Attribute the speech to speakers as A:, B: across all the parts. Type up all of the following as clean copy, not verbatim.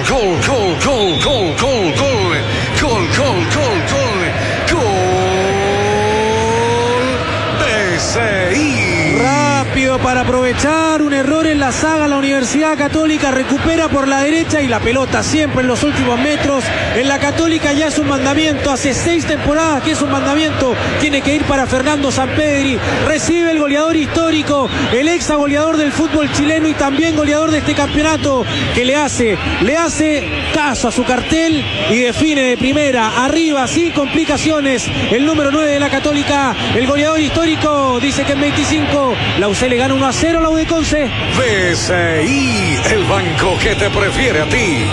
A: DCI.
B: Rápido para aprovechar un error en la saga. La Universidad Católica recupera por la derecha y la pelota siempre en los últimos metros. En la Católica ya es un mandamiento. Hace 6 temporadas que es un mandamiento. Tiene que ir para Fernando Sampedri. Recibe el goleador histórico, el ex goleador del fútbol chileno y también goleador de este campeonato, que le hace caso a su cartel y define de primera, arriba, sin complicaciones. El número 9 de la Católica, el goleador histórico, dice que en 25 la UC le gana 1-0 a la Udeconce.
A: DCI, el banco que te prefiere a ti.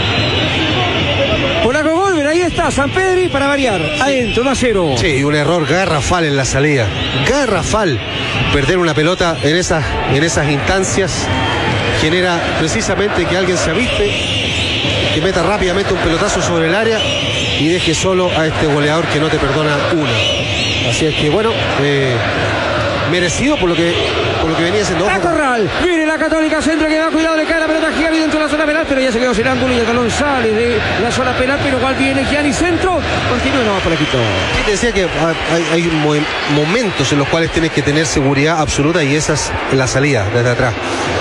C: Polaco Golver, ahí está Sampedri para variar, adentro, 1-0.
D: Sí, un error garrafal en la salida, garrafal. Perder una pelota en esas instancias genera precisamente que alguien se aviste, que meta rápidamente un pelotazo sobre el área y deje solo a este goleador que no te perdona una. Así es que bueno, merecido por lo que venía siendo.
C: A Corral, viene la Católica, centro que va, cuidado, le cae la pelota Gianni dentro de la zona penal, pero ya se quedó sin ángulo y el balón sale de la zona penal, pero igual viene Gianni, centro, continúa, no, por aquí todo.
D: Te decía que hay momentos en los cuales tienes que tener seguridad absoluta y esa es la salida desde atrás.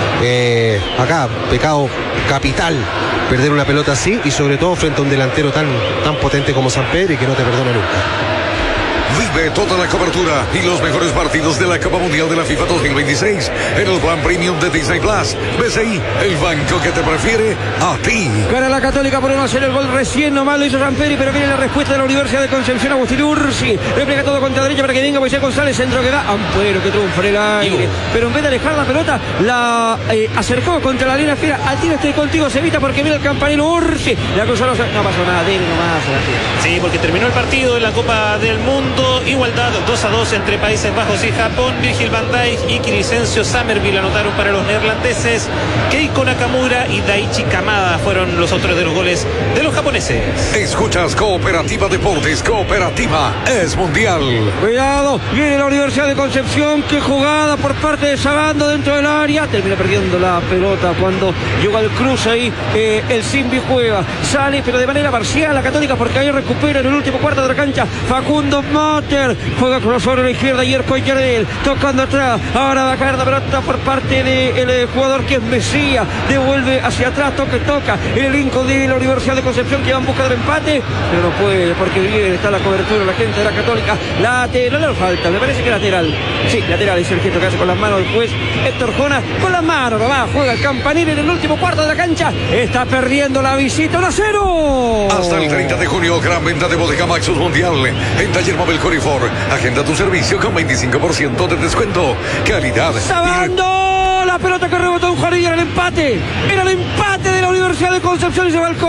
D: Acá, pecado capital perder una pelota así y sobre todo frente a un delantero tan potente como Sampedri, que no te perdona nunca.
A: Vive toda la cobertura y los mejores partidos de la Copa Mundial de la FIFA 2026 en el plan premium de Disney Plus. DCI, el banco que te prefiere a ti.
C: Gana la Católica por 1-0, el gol recién nomás lo hizo Sampedri, pero viene la respuesta de la Universidad de Concepción. Agustín Ursi repliega todo contra derecha para que venga Moisés González, centro que da, Ampuero que triunfa en el aire, pero en vez de alejar la pelota la acercó contra la línea fiera. Al tiro estoy contigo, se evita porque viene el campanero Ursi, la cruzó, no pasó nada, dele nomás.
E: Sí, porque terminó el partido en la Copa del Mundo. Igualdad 2-2 entre Países Bajos y Japón. Virgil van Dijk y Crescencio Summerville anotaron para los neerlandeses. Keiko Nakamura y Daichi Kamada fueron los autores de los goles de los japoneses.
A: Escuchas Cooperativa Deportes. Cooperativa es mundial.
C: Cuidado, viene la Universidad de Concepción. Qué jugada por parte de Sabando dentro del área. Termina perdiendo la pelota cuando llegó al cruce ahí. El Simbi juega, sale pero de manera parcial la Católica, porque ahí recupera en el último cuarto de la cancha Facundo Motter. Juega sobre la izquierda y Yarel tocando atrás. Ahora va a caer la pelota por parte del jugador que es Mesía. Devuelve hacia atrás, toca el elenco de la Universidad de Concepción, que va en busca del empate, pero no puede porque bien está la cobertura, la gente de la Católica. Lateral, falta, me parece que lateral. Sí, lateral es el gesto que hace con las manos el juez Héctor Jonas. Con las manos nomás juega el campanil en el último cuarto de la cancha. Está perdiendo la visita, 1-0.
A: Hasta el 30 de junio, gran venta de Bodega Maxus Mundial en Taller Móvil Corifor. Agenda tu servicio con 25% de descuento. Calidad.
C: Sabando la pelota que rebotó un Juanillo, era el empate. Era el empate de la Universidad de Concepción y se va al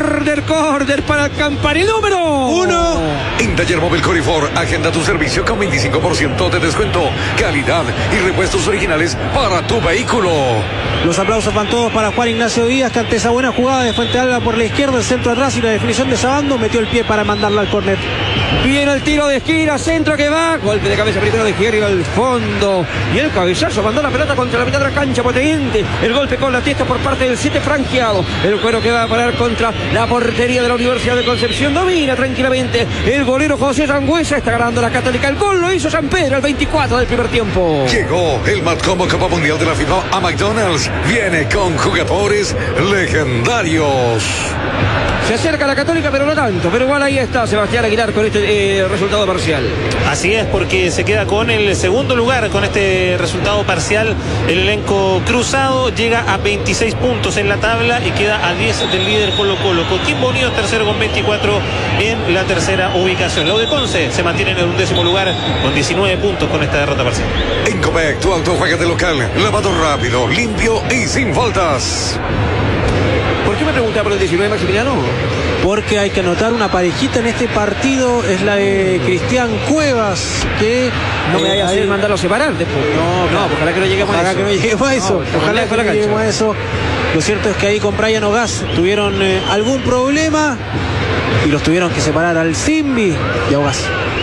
C: córner para el campanil número 1.
A: En Taller Móvil Corifor, agenda tu servicio con 25% de descuento. Calidad y repuestos originales para tu vehículo.
B: Los aplausos van todos para Juan Ignacio Díaz, que ante esa buena jugada de Fuente Alba por la izquierda, el centro atrás y la definición de Sabando, metió el pie para mandarla al córner.
C: Viene el tiro de esquina, centro que va, golpe de cabeza primero de Gieri al fondo, y el cabezazo mandó la pelota contra la mitad de la cancha, potente, el golpe con la testa por parte del 7 franqueado, el cuero que va a parar contra la portería de la Universidad de Concepción, domina tranquilamente el golero José Sangüesa, está ganando la Católica, el gol lo hizo San Pedro al 24 del primer tiempo.
A: Llegó el Matcomo Copa Mundial de la FIFA a McDonald's, viene con jugadores legendarios.
C: Se acerca la Católica, pero no tanto. Pero igual ahí está Sebastián Aguilar con este resultado parcial.
E: Así es, porque se queda con el segundo lugar con este resultado parcial. El elenco cruzado llega a 26 puntos en la tabla y queda a 10 del líder Colo-Colo. Coquimbo Unido tercero con 24 en la tercera ubicación. La Udeconce se mantiene en el 11º lugar con 19 puntos con esta derrota parcial.
A: En Copec, tu auto juega de local, lavado rápido, limpio y sin faltas.
C: ¿Por qué me preguntaba por el 19, Maximiliano?
B: Porque hay que anotar una parejita en este partido, es la de Cristian Cuevas, que
C: no me vaya a hacer mandarlo a separar después. No, ojalá que no lleguemos a eso.
B: Ojalá que no lleguemos a eso. Ojalá que no lleguemos a eso. Lo cierto es que ahí con Brian Ogaz tuvieron algún problema y los tuvieron que separar al Simbi y a Ogaz.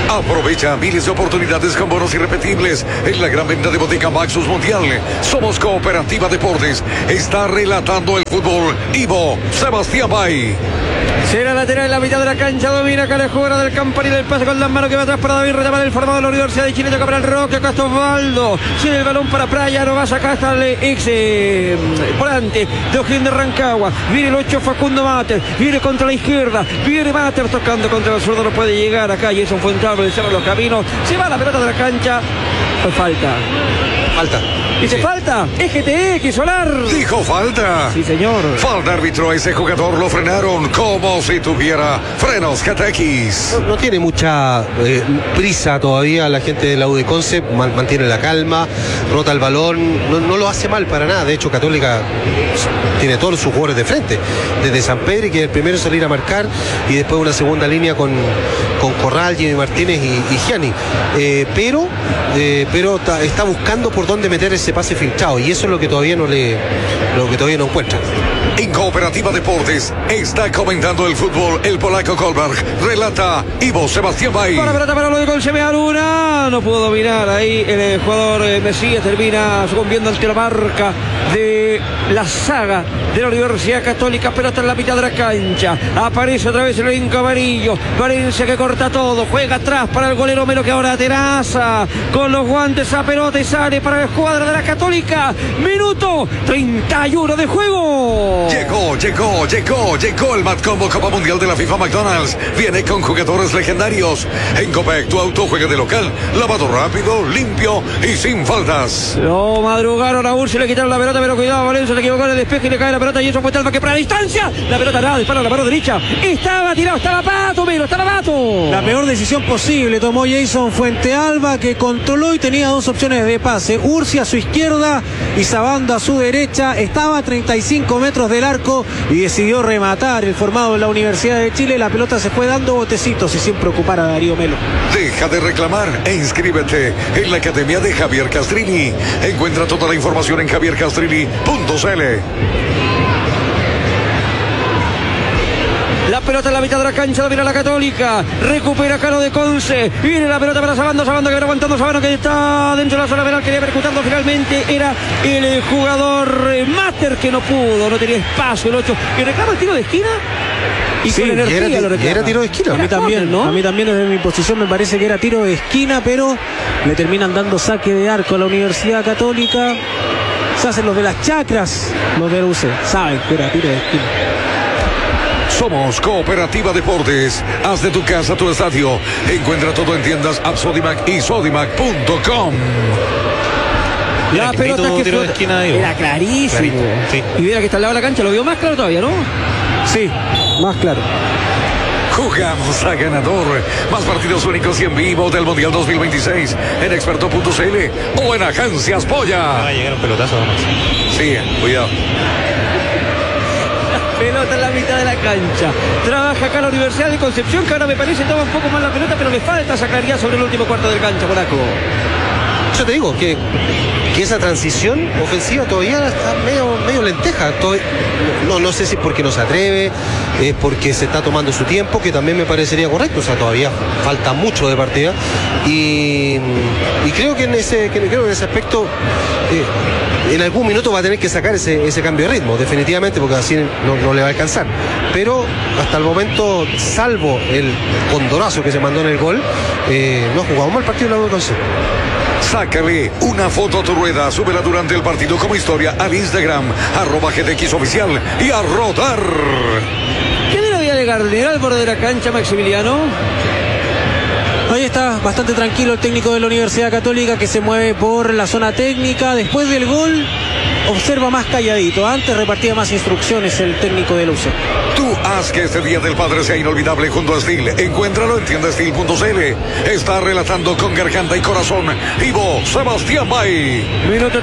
A: Aprovecha miles de oportunidades con bonos irrepetibles en la gran venta de Botica Maxus Mundial. Somos Cooperativa Deportes. Está relatando el fútbol Ivo Sebastián Bay.
C: Será lateral en la mitad de la cancha, domina acá la jugada del Campanil, el pase con las manos que va atrás para David Retamar, el formado de la Universidad de Chile, toca para el Roque, acá está Osvaldo, sigue el balón para Playa, no va a sacar hasta el ex volante de O'Higgins de Rancagua, viene el 8 Facundo Mater, viene contra la izquierda, viene Mater tocando contra el zurdo, no puede llegar acá, Jason Fuentabro le cierra los caminos, se va la pelota de la cancha, falta. ¿Dice sí. Falta? Es GTX, Solar.
A: Dijo falta.
C: Sí, señor.
A: Falta, árbitro. Ese jugador lo frenaron como si tuviera frenos GTX.
D: No tiene mucha prisa todavía la gente de la U de Conce. Mantiene la calma, rota el balón. No lo hace mal para nada. De hecho, Católica tiene todos sus jugadores de frente. Desde San Pedro, que es el primero a salir a marcar. Y después una segunda línea con Corral, Jimmy Martínez y Gianni. Pero está buscando por dónde meter ese pase filtrado, y eso es lo que todavía no encuentra.
A: En Cooperativa Deportes está comentando el fútbol el polaco Kolberg. Relata Ivo Sebastián Bay.
C: Para pelota para lo de Concemear una. No pudo dominar ahí el jugador Mesías. Termina sucumbiendo ante la marca de la saga de la Universidad Católica. Pelota en la mitad de la cancha. Aparece otra vez el elenco amarillo. Valencia que corta todo. Juega atrás para el golero Melo, que ahora teraza con los guantes a pelota y sale para el cuadro de la Católica. Minuto 31 de juego.
A: Llegó el Mad Combo Copa Mundial de la FIFA McDonald's. Viene con jugadores legendarios. En Copec, tu auto juega de local. Lavado rápido, limpio y sin faltas.
C: Lo madrugaron a Ursi, le quitaron la pelota, pero cuidado, Valencia se equivocó en el despeje y le cae la pelota. Y eso fue Talva que para la distancia. La pelota nada, dispara a la mano derecha. Estaba tirado, estaba Pato, Melo, estaba Pato.
B: La peor decisión posible tomó Jason Fuentealba, que controló y tenía dos opciones de pase. Ursi a su izquierda y Sabando a su derecha. Estaba a 35 metros del arco y decidió rematar el formado de la Universidad de Chile. La pelota se fue dando botecitos y sin preocupar a Darío Melo.
A: Deja de reclamar e inscríbete en la Academia de Javier Castrilli. Encuentra toda la información en javiercastrilli.cl.
C: La pelota en la mitad de la cancha, domina la Católica, recupera Cano de Conce, viene la pelota para Sabando que viene aguantando, Sabando que está dentro de la zona penal, quería percutando, finalmente era el jugador Mater que no pudo, no tenía espacio el 8, que reclama el tiro de esquina. Y
B: sí,
C: con energía lo reclama.
D: Era tiro de esquina.
B: A mí también, ¿no? A mí también desde mi posición me parece que era tiro de esquina, pero le terminan dando saque de arco a la Universidad Católica. Se hacen los de las chacras, los de la UC, saben que era tiro de esquina.
A: Somos Cooperativa Deportes. Haz de tu casa tu estadio. Encuentra todo en tiendas Sodimac y Sodimac.com.
C: La pelota que
E: tiro de esquina,
C: era clarísimo.
E: Sí.
C: Y mira que está al lado de la cancha, lo vio más claro todavía, ¿no?
B: Sí, más claro.
A: Jugamos a ganador. Más partidos únicos y en vivo del Mundial 2026 en experto.cl o en Agencias Polla.
E: Va a llegar un pelotazo nomás.
A: Sí, cuidado.
C: Pelota en la mitad de la cancha. Trabaja acá la Universidad de Concepción, que ahora me parece toma un poco más la pelota, pero le falta esa claridad sobre el último cuarto del cancha, polaco.
D: Yo te digo que esa transición ofensiva todavía está medio lenteja. No sé si es porque no se atreve, es porque se está tomando su tiempo, que también me parecería correcto. O sea, todavía falta mucho de partida. Y creo que en ese aspecto en algún minuto va a tener que sacar ese cambio de ritmo, definitivamente, porque así no le va a alcanzar. Pero hasta el momento, salvo el condorazo que se mandó en el gol, no ha jugado mal partido la U de Conce.
A: Sácale una foto a tu rueda, súbela durante el partido como historia al Instagram, @GTX Oficial y a rodar.
C: ¿Qué le había de Gardner al borde de la cancha, Maximiliano?
B: Ahí está, bastante tranquilo el técnico de la Universidad Católica, que se mueve por la zona técnica. Después del gol, observa más calladito. Antes repartía más instrucciones el técnico de la UC.
A: Tú haz que este Día del Padre sea inolvidable junto a Steel. Encuéntralo en tiendastil.cl. Está relatando con garganta y corazón Ivo Sebastián Bay.
C: Minuto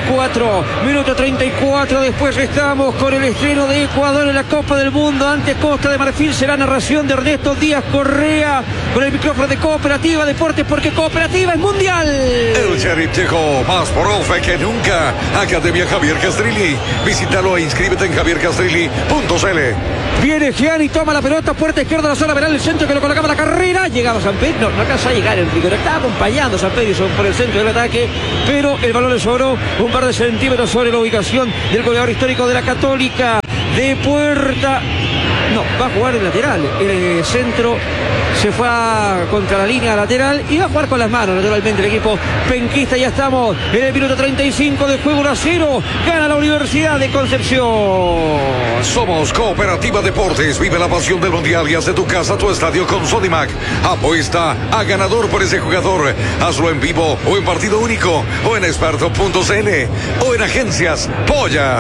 C: 34. Después estamos con el estreno de Ecuador en la Copa del Mundo ante Costa de Marfil. Será narración de Ernesto Díaz Correa con el micrófono de Cooperativa Deportes, porque Cooperativa es mundial.
A: El Sheriff llegó más profe que nunca. Academia Javier Castrilli. Visítalo e inscríbete en javiercastrilli.cl.
C: Viene Gianni, toma la pelota, puerta izquierda, la zona penal, el centro que lo colocaba la carrera. Llegaba Sampedri, no alcanzó a llegar Enrique, no estaba acompañando Sampedri por el centro del ataque, pero el balón le sobró un par de centímetros sobre la ubicación del goleador histórico de la Católica. De puerta, no, va a jugar el lateral, el centro se fue contra la línea lateral y va a jugar con las manos naturalmente el equipo penquista. Ya estamos en el minuto 35 de juego, 1-0, gana la Universidad de Concepción.
A: Somos Cooperativa Deportes. Vive la pasión del mundial y haz de tu casa tu estadio con Sodimac. Apuesta a ganador por ese jugador. Hazlo en vivo o en partido único o en experto.cl o en agencias Polla.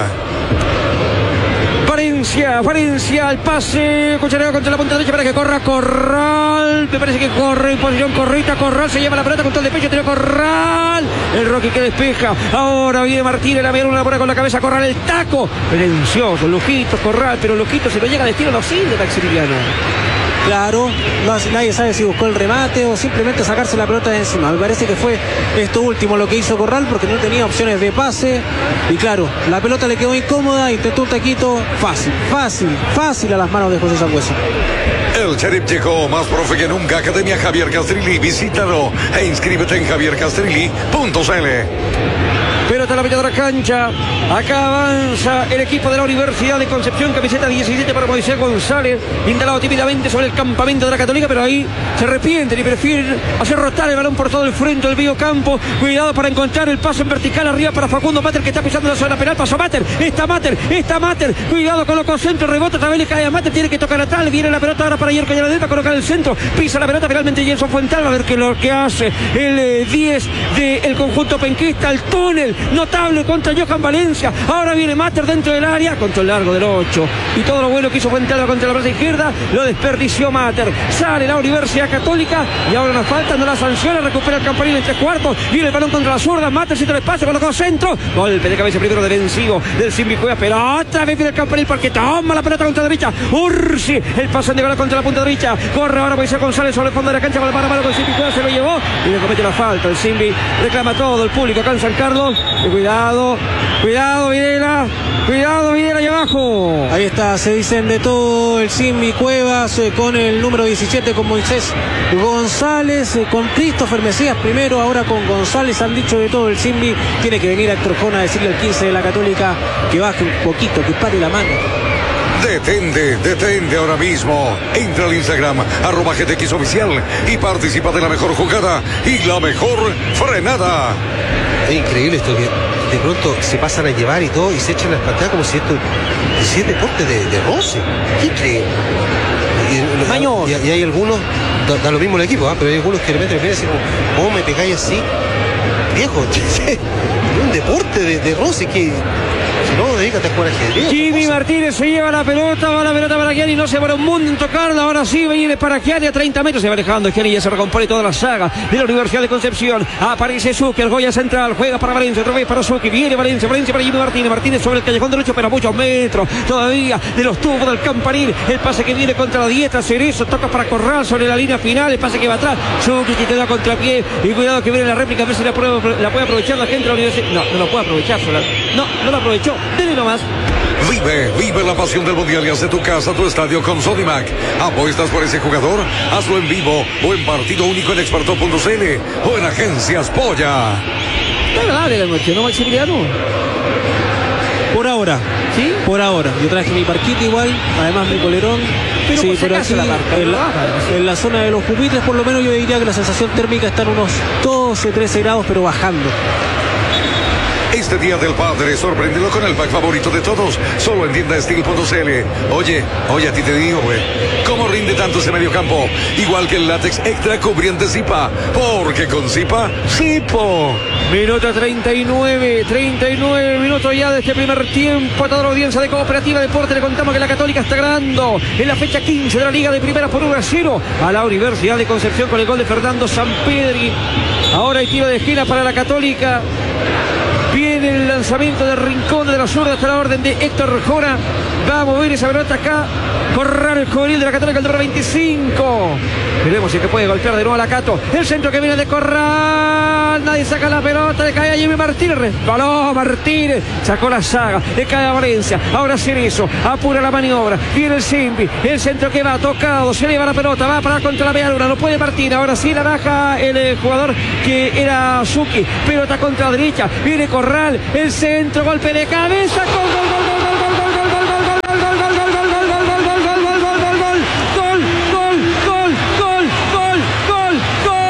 C: Valencia, el pase, Cuchareo contra la punta derecha para que corra Corral, me parece que corre en posición correcta, Corral se lleva la pelota contra el de pecho, tiene Corral, el Rocky que despeja, ahora viene Martínez, la mira una bola con la cabeza, Corral, el taco, pretencioso, Lujito, Corral, pero Lujito se lo llega de estilo, no sirve Maximiliano.
B: Claro, nadie sabe si buscó el remate o simplemente sacarse la pelota de encima. Me parece que fue esto último lo que hizo Corral porque no tenía opciones de pase. Y claro, la pelota le quedó incómoda, intentó un taquito fácil a las manos de José Sangüesa.
A: El Sheriff llegó más profe que nunca. Academia Javier Castrilli. Visítalo e inscríbete en javiercastrilli.cl.
C: Pelota a la mitad de la cancha. Acá avanza el equipo de la Universidad de Concepción. Camiseta 17 para Moisés González. Instalado tímidamente sobre el campamento de la Católica, pero ahí se arrepienten y prefieren hacer rotar el balón por todo el frente del medio campo. Cuidado para encontrar el paso en vertical arriba para Facundo Mater, que está pisando la zona penal. Pasó Mater. Está Mater. Cuidado, colocó centro, rebota, otra vez le cae a Mater. Tiene que tocar atrás. Viene la pelota ahora para Yerko Yaradel, va a colocar el centro. Pisa la pelota finalmente Jenson Fuental. A ver qué lo que hace el 10 del conjunto penquista. El túnel notable contra Johan Valencia. Ahora viene Mater dentro del área, control largo del 8. Y todo lo bueno que hizo Fuental contra la plaza izquierda lo desperdició Mater. Sale la Universidad Católica y ahora nos falta, no la sanciona, recupera el Campanil en 3/4. Viene el balón contra la zurda. Mater cita el espacio, colocó centro. Golpe de cabeza primero defensivo del Simbi Cuevas, pero otra vez viene el Campanil porque toma la pelota contra la derecha. Ursi, el pase de bola contra la punta derecha. Corre ahora Moisés González sobre el fondo de la cancha con la mano a mano con Simbi Cuevas, se lo llevó y le comete la falta. El Simbi reclama todo el público acá en San Carlos. Cuidado, Videla, allá abajo.
B: Ahí está, se dicen de todo el Simbi Cuevas con el número 17, con Moisés González, con Christopher Mesías primero, ahora con González, han dicho de todo el Simbi. Tiene que venir Héctor Jona a decirle al 15 de la Católica que baje un poquito, que pare la mano.
A: Detente ahora mismo. Entra al Instagram @GTXoficial y participa de la mejor jugada y la mejor frenada.
D: Es increíble esto, que de pronto se pasan a llevar y todo y se echan las pantallas como si esto es deporte de roce. ¿Qué creen? Y hay algunos, da lo mismo el equipo, pero hay algunos que de repente me vienen y dicen, ¿cómo me pegáis así? Viejo, es un deporte de roce que... Si no, dedícate a jugar ajedrez.
C: Jimmy Martínez se lleva la pelota, va la pelota para Gianni, no se va un mundo en tocarla, ahora sí viene para Gianni a 30 metros, se va alejando Gianni, ya se recompone toda la saga de la Universidad de Concepción. Aparece Suki, el Goya central, juega para Valencia, otra vez para Suki, viene Valencia para Jimmy Martínez sobre el callejón derecho, pero a muchos metros todavía de los tubos del Campanil. El pase que viene contra la dieta, Cerezo, toca para Corral sobre la línea final, el pase que va atrás, Suki que queda contrapié, y cuidado que viene la réplica, a ver si la puede aprovechar la gente de la Universidad. No lo puede aprovechar, no lo aprovechó. Dele nomás.
A: Vive la pasión del mundial y haz de tu casa tu estadio con Sodimac. ¿Apuestas por ese jugador? Hazlo en vivo o en partido único en experto.cl o en agencias Polla.
C: Está agradable la noche, ¿no, Maximiliano?
B: Por ahora.
C: ¿Sí?
B: Por ahora. Yo traje mi parquita igual, además mi colerón.
C: Pero
B: sí,
C: por si
B: pero
C: acaso
B: aquí,
C: la marca,
B: en la zona de los pupitres, por lo menos yo diría que la sensación térmica está en unos 12, 13 grados, pero bajando.
A: Este Día del Padre, sorpréndelo con el pack favorito de todos, solo en tiendasteel.cl. Oye, a ti te digo, güey, ¿cómo rinde tanto ese mediocampo? Igual que el látex extra cubriente Zipa, porque con Zipa, ¡Zipo!
C: Minuto 39 minutos ya de este primer tiempo. A toda la audiencia de Cooperativa Deporte le contamos que la Católica está ganando en la fecha 15 de la Liga de Primera por 1-0 a la Universidad de Concepción con el gol de Fernando Sampedri. Ahora hay tiro de esquina para la Católica. Viene el lanzamiento de Rincón de la zurda hasta la orden de Héctor Jona. Va a mover esa pelota acá. Correr el juvenil de la Católica, el número 25. Veremos si es que puede golpear de nuevo a la Cato. El centro que viene de Corral. lateral, nadie saca la pelota, le cae a Jimmy Martínez, resbaló Martínez, sacó la saga, le cae a Valencia, ahora Cerezo, apura la maniobra, viene el Simbi, el centro que va, tocado, se lleva la pelota, va para contra la media luna, no puede Martínez, ahora sí la baja el jugador que era Suki, pelota contra la derecha, viene Corral, el centro, golpe de cabeza, gol, gol, gol.